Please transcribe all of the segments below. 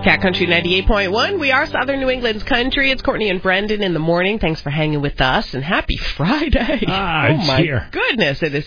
Cat Country 98.1. We are Southern New England's country. It's Courtney and Brendan in the morning. Thanks for hanging with us, and happy Friday. Oh, my goodness. It is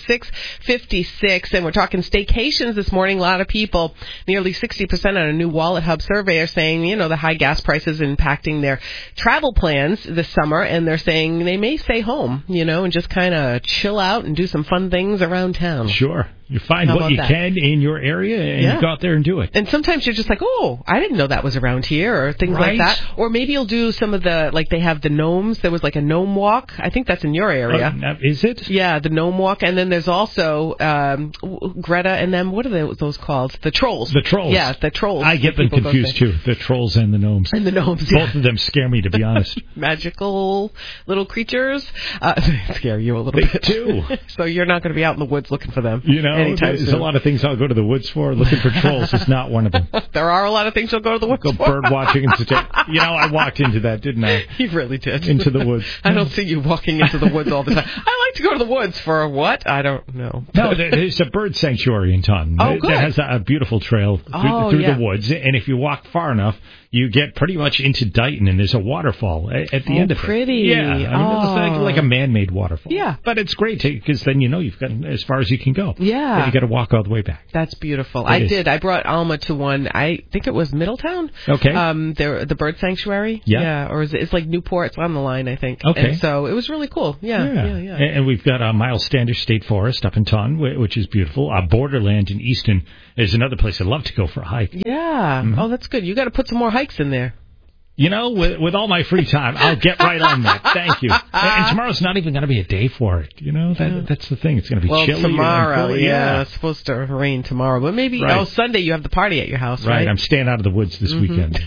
6:56, and we're talking staycations this morning. A lot of people, nearly 60% on a new Wallet Hub survey, are saying, the high gas prices impacting their travel plans this summer, and they're saying they may stay home, and just kind of chill out and do some fun things around town. Sure. You find what you can in your area, and you go out there and do it. And sometimes you're just like, oh, I didn't know that was around here, or things like that. Or maybe you'll do some of the, like they have the gnomes. There was like a gnome walk. I think that's in your area. Is it? Yeah, the gnome walk. And then there's also Greta and them. What are those called? The trolls. The trolls. Yeah, the trolls. I get them confused, too. The trolls and the gnomes. And the gnomes, Both of them scare me, to be honest. Magical little creatures. They scare you a little bit. They do. So you're not going to be out in the woods looking for them. There's a lot of things I'll go to the woods for. Looking for trolls is not one of them. There are a lot of things you'll go to the woods for. Bird watching. I walked into that, didn't I? You really did. Into the woods. I don't see you walking into the woods all the time. I like to go to the woods for what? I don't know. No, there's a bird sanctuary in Taunton. Oh, good. That has a beautiful trail through the woods. And if you walk far enough, you get pretty much into Dighton, and there's a waterfall at the end of it. Pretty. Yeah. It's like a man-made waterfall. Yeah. But it's great, because then you've gotten as far as you can go. Yeah. Then you got to walk all the way back. That's beautiful. I brought Alma to one, I think it was Middletown. Okay. The bird sanctuary. Yeah. Yeah. Or it's like Newport. It's on the line, I think. Okay. And so it was really cool. Yeah. And we've got Miles Standish State Forest up in Taunton, which is beautiful. Borderland in Easton is another place I'd love to go for a hike. Yeah. Mm-hmm. Oh, that's good. You got to put some more hikes in there. With all my free time, I'll get right on that. Thank you. And tomorrow's not even going to be a day for it. That's the thing. It's going to be chilly. Well, tomorrow, it's supposed to rain tomorrow. But maybe Sunday you have the party at your house, right? Right. I'm staying out of the woods this weekend.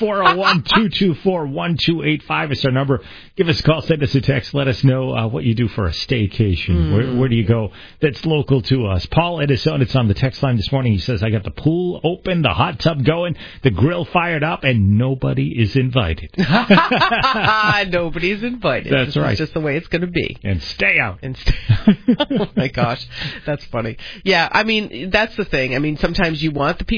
401-224-1285 is our number. Give us a call. Send us a text. Let us know what you do for a staycation. Where do you go that's local to us? Paul Edison, it's on the text line this morning. He says, I got the pool open, the hot tub going, the grill fired up, and nobody is invited. Nobody's invited. That's right. It's just the way it's going to be. And stay out. Oh, my gosh. That's funny. Yeah, that's the thing. Sometimes you want the people